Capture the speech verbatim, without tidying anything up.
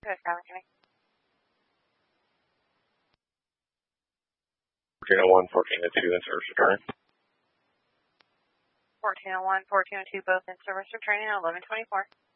to Skyline County. fourteen oh one, fourteen oh two in service return. fourteen oh one, fourteen oh two both in service returning at eleven twenty-four.